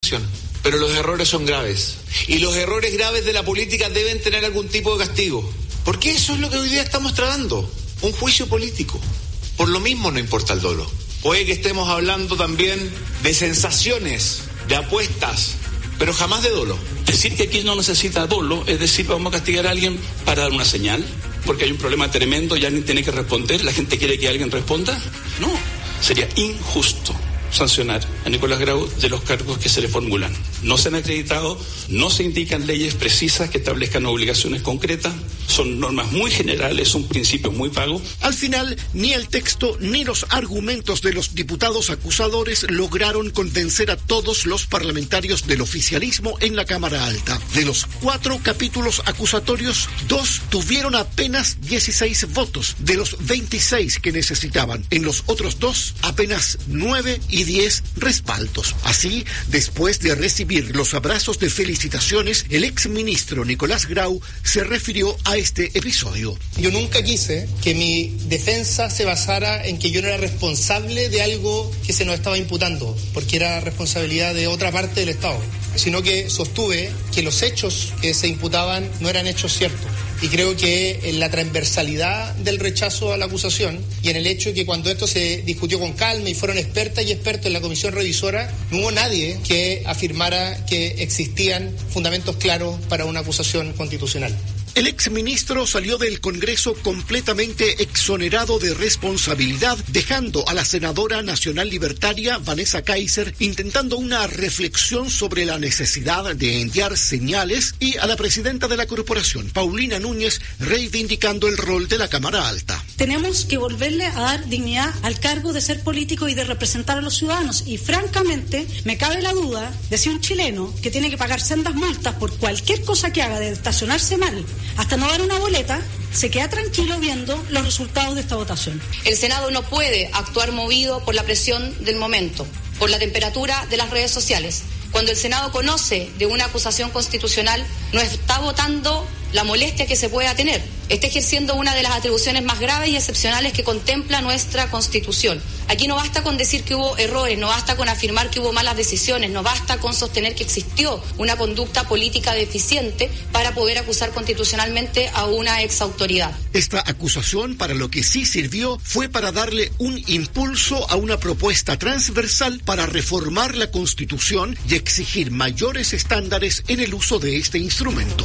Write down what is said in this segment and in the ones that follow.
Pero los errores son graves. Y los errores graves de la política deben tener algún tipo de castigo. Porque eso es lo que hoy día estamos tratando. Un juicio político. Por lo mismo no importa el dolo. Puede que estemos hablando también de sensaciones, de apuestas, pero jamás de dolo. Decir que aquí no necesita dolo, es decir, vamos a castigar a alguien para dar una señal, porque hay un problema tremendo y alguien tiene que responder, la gente quiere que alguien responda. No, sería injusto sancionar a Nicolás Grau de los cargos que se le formulan. No se han acreditado, no se indican leyes precisas que establezcan obligaciones concretas, son normas muy generales, son principios muy vagos. Al final, ni el texto ni los argumentos de los diputados acusadores lograron convencer a todos los parlamentarios del oficialismo en la Cámara Alta. De los 4 capítulos acusatorios, 2 tuvieron apenas 16 votos de los 26 que necesitaban. En los otros 2, apenas 9 y 10 respaldos. Así, después de recibir los abrazos de felicitaciones, el exministro Nicolás Grau se refirió a este episodio. Yo nunca quise que mi defensa se basara en que yo no era responsable de algo que se nos estaba imputando, porque era responsabilidad de otra parte del Estado, sino que sostuve que los hechos que se imputaban no eran hechos ciertos. Y creo que en la transversalidad del rechazo a la acusación y en el hecho que cuando esto se discutió con calma y fueron expertas y expertos en la comisión revisora, no hubo nadie que afirmara que existían fundamentos claros para una acusación constitucional. El exministro salió del Congreso completamente exonerado de responsabilidad, dejando a la senadora nacional libertaria Vanessa Kaiser intentando una reflexión sobre la necesidad de enviar señales y a la presidenta de la corporación, Paulina Núñez, reivindicando el rol de la Cámara Alta. Tenemos que volverle a dar dignidad al cargo de ser político y de representar a los ciudadanos. Y francamente, me cabe la duda de si un chileno que tiene que pagar sendas multas por cualquier cosa que haga, de estacionarse mal hasta no dar una boleta, se queda tranquilo viendo los resultados de esta votación. El Senado no puede actuar movido por la presión del momento, por la temperatura de las redes sociales. Cuando el Senado conoce de una acusación constitucional, no está votando la molestia que se pueda tener. Está ejerciendo una de las atribuciones más graves y excepcionales que contempla nuestra Constitución. Aquí no basta con decir que hubo errores, no basta con afirmar que hubo malas decisiones, no basta con sostener que existió una conducta política deficiente para poder acusar constitucionalmente a una exautoridad. Esta acusación, para lo que sí sirvió, fue para darle un impulso a una propuesta transversal para reformar la Constitución y exigir mayores estándares en el uso de este instrumento.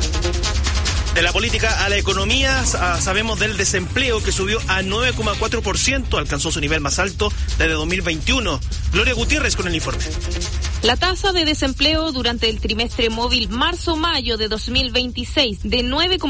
De la política a la economía, sabemos del desempleo que subió a 9,4%, alcanzó su nivel más alto desde 2021. Gloria Gutiérrez con el informe. La tasa de desempleo durante el trimestre móvil marzo-mayo de 2026 de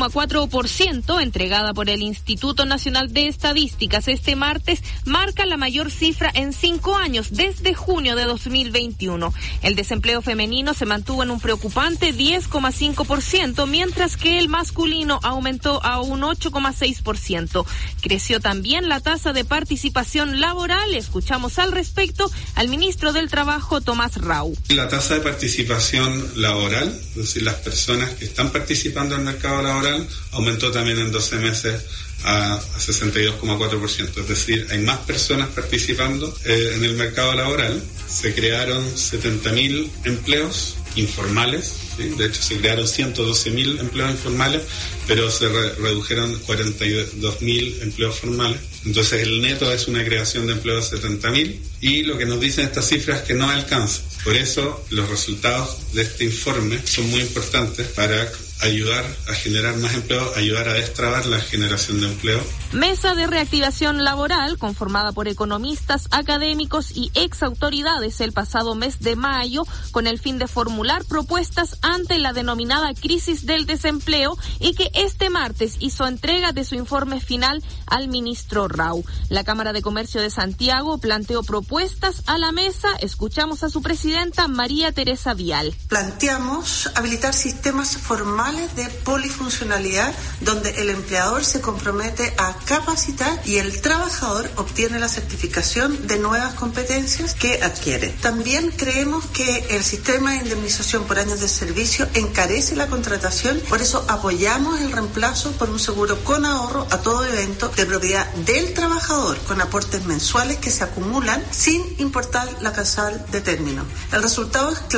9,4% entregada por el Instituto Nacional de Estadísticas este martes marca la mayor cifra en 5 años desde junio de 2021. El desempleo femenino se mantuvo en un preocupante 10,5%, mientras que el masculino aumentó a un 8,6%. Creció también la tasa de participación laboral. Escuchamos al respecto al ministro del Trabajo, Tomás Rau. La tasa de participación laboral, es decir, las personas que están participando en el mercado laboral, aumentó también en 12 meses a 62,4%. Es decir, hay más personas participando en el mercado laboral. Se crearon 70.000 empleos informales, ¿sí? De hecho se crearon 112.000 empleos informales, pero se redujeron 42.000 empleos formales. Entonces el neto es una creación de empleos de 70.000 y lo que nos dicen estas cifras es que no alcanza. Por eso los resultados de este informe son muy importantes para ayudar a generar más empleo, ayudar a destrabar la generación de empleo. Mesa de reactivación laboral conformada por economistas, académicos y exautoridades el pasado mes de mayo con el fin de formular propuestas ante la denominada crisis del desempleo y que este martes hizo entrega de su informe final al ministro Rau. La Cámara de Comercio de Santiago planteó propuestas a la mesa. Escuchamos a su presidenta María Teresa Vial. Planteamos habilitar sistemas formales de polifuncionalidad donde el empleador se compromete a capacitar y el trabajador obtiene la certificación de nuevas competencias que adquiere. También creemos que el sistema de indemnización por años de servicio encarece la contratación, por eso apoyamos el reemplazo por un seguro con ahorro a todo evento de propiedad del trabajador con aportes mensuales que se acumulan sin importar la causal de término. El resultado es claro.